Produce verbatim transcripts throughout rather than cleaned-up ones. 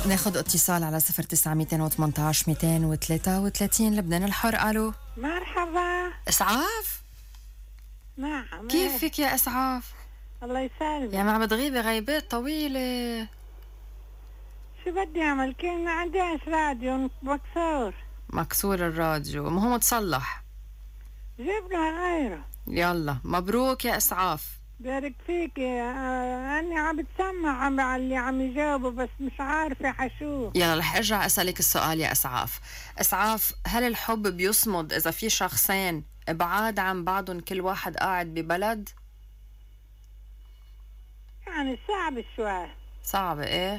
ناخد اتصال على صفر تسعة ميتين وثمانية عشر ميتين وثلاثة وثلاثين. لبنان الحر. الو، مرحبا. اسعاف؟ نعم. كيفك يا اسعاف؟ الله يسلمك. يا ما عم بتغيبي غيبات طويلة. شو بدي اعمل؟ كان عندي راديو مكسور. مكسور الراديو، ما هو متصلح. جبنا غيره. يلا مبروك يا اسعاف. بارك فيك. أنا عم بتسمع عم اللي عم يجاوبوا بس مش عارفة حشو. يلا رح ارجع اسألك السؤال يا اسعاف. اسعاف، هل الحب بيصمد اذا في شخصين بعاد عن بعضهم كل واحد قاعد ببلد؟ يعني صعب شوي. صعبة ايه؟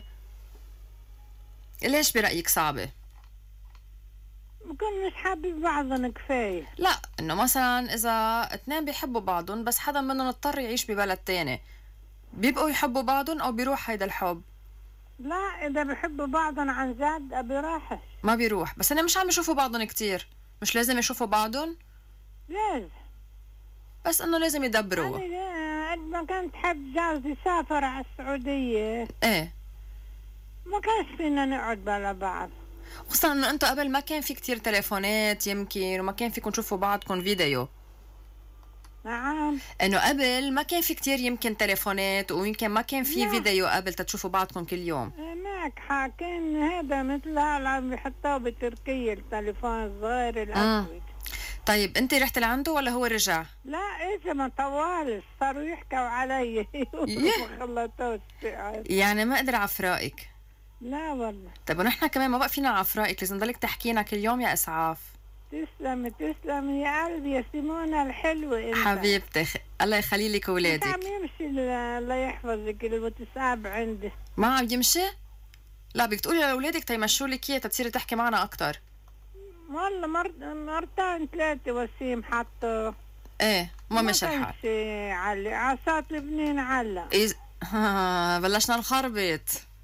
ليش برأيك صعبة؟ بكون مش حابب بعضهم كفاية. لا، انه مثلا اذا اثنين بيحبوا بعضهم بس حدا منهم اضطر يعيش ببلد تاني، بيبقوا يحبوا بعضهم او بيروح هيدا الحب؟ لا، اذا بحبوا بعضهم عن جد بيروحش. ما بيروح، بس انا مش عم يشوفوا بعضهم كتير. مش لازم يشوفوا بعضهم؟ لازم، بس انه لازم يدبروا. انا قد ما كنت حب جوزي سافر على السعودية ايه، ما كانش فينا نقعد بلا بعض. خصوصا انه انتوا قبل ما كان في كتير تليفونات يمكن، وما كان فيكم تشوفوا بعضكم فيديو. نعم، انه قبل ما كان في كتير يمكن تليفونات، ويمكن ما كان في لا. فيديو قبل تتشوفوا بعضكم كل يوم. معك حق. كان هذا مثل هلا عم بيحطوه بتركيا التليفون الصغير الاسود. طيب انت رحت لعنده ولا هو رجع؟ لا، اجا ما طوالش، صاروا يحكوا علي ما خلطوش. يعني ما قدر عفرائك؟ لا والله. طيب ونحن كمان ما بقى فينا عفرائك، لازم نضلك تحكينا كل يوم يا اسعاف. تسلمي تسلمي يا قلبي يا سيمونة الحلوة انت. حبيبتي، خ... الله يخلي لك اولادك. عم يمشي الله يحفظك المتساب عندي. ما عم يمشي؟ لا، بدك تقولي لاولادك تيمشوا لك اياه تصيري تحكي معنا اكثر. والله مر... مرتين ثلاثة وسيم حطوا. ايه ما مشى الحال. ما كانش علي عصات لبنان علق. إز... ها بلشنا نخربط.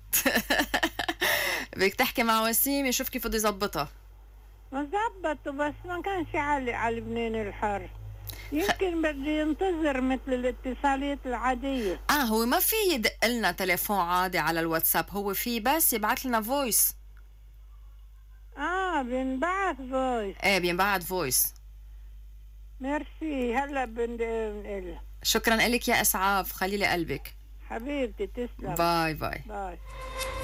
بدك تحكي مع وسيم يشوف كيف بده يظبطها. ما زبطوا بس ما كانش يعلق على لبنان الحر. يمكن بدي ينتظر مثل الاتصالات العادية. اه هو ما في يدق لنا تليفون عادي على الواتساب، هو في بس يبعث لنا فويس. اه بنبعث فويس. ايه بينبعث فويس. ميرسي. هلا بنقول شكرا لك يا اسعاف، خلي لي قلبك. حبيبتي. تسلم. باي باي باي.